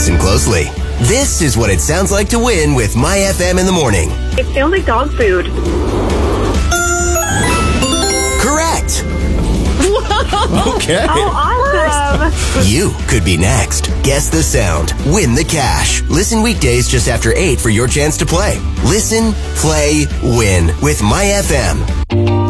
Listen closely. This is what it sounds like to win with My FM in the morning. It sounds like dog food. Correct. Okay. Oh, awesome. You could be next. Guess the sound. Win the cash. Listen weekdays just after 8 for your chance to play. Listen, play, win with My FM.